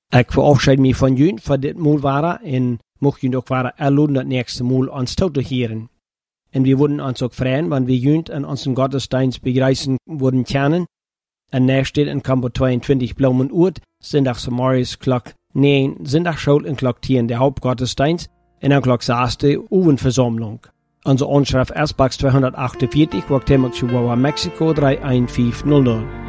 Ik verabschied me van jullie voor dit moel waren en mocht jullie ook waren erloden dat nächste moel ons toe te heren. En we worden ons ook vrijen, want we jullie in onze gottesdienst begrijzen worden kennen. En daar steht in Kampo 22 Blaumen Uurt, zondags morgens klok 9, zondag school en klok 10 de Hauptgottesdienst en dan klok 6 de Oevenversammlung. Onze Anschrift Ersbachs 248, Guatemala, Chihuahua, Mexico 31500.